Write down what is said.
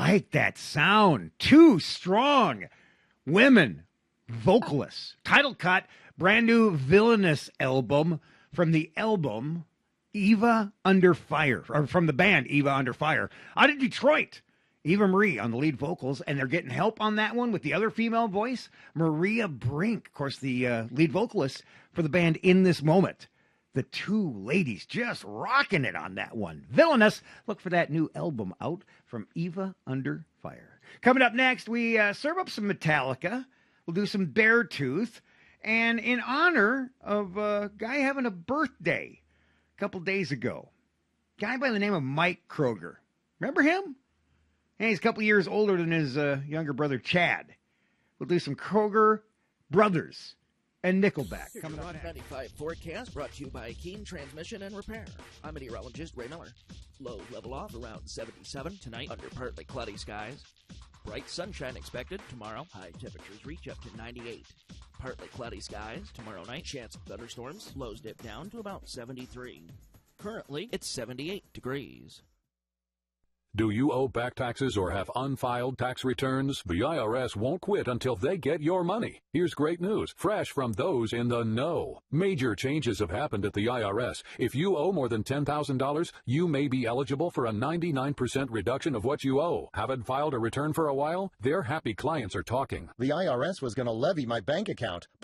like that sound. Two strong women vocalists. Title cut, brand new Villainous album from the album Eva Under Fire, or from the band Eva Under Fire, out of Detroit. Eva Marie on the lead vocals, and they're getting help on that one with the other female voice, Maria Brink, of course, the lead vocalist for the band In This Moment. The two ladies just rocking it on that one. Villainous. Look for that new album out from Eva Under Fire. Coming up next, we serve up some Metallica. We'll do some Beartooth. And in honor of a guy having a birthday a couple days ago, guy by the name of Mike Kroger. Remember him? And he's a couple years older than his younger brother, Chad. We'll do some Kroger Brothers and Nickelback. Coming up 95 forecast brought to you by Keen Transmission and Repair. I'm meteorologist Ray Miller. Low level off around 77 tonight under partly cloudy skies. Bright sunshine expected tomorrow. High temperatures reach up to 98. Partly cloudy skies tomorrow night. Chance of thunderstorms. Lows dip down to about 73. Currently, it's 78 degrees. Do you owe back taxes or have unfiled tax returns? The IRS won't quit until they get your money. Here's great news, fresh from those in the know. Major changes have happened at the IRS. If you owe more than $10,000, you may be eligible for a 99% reduction of what you owe. Haven't filed a return for a while? Their happy clients are talking. The IRS was going to levy my bank account.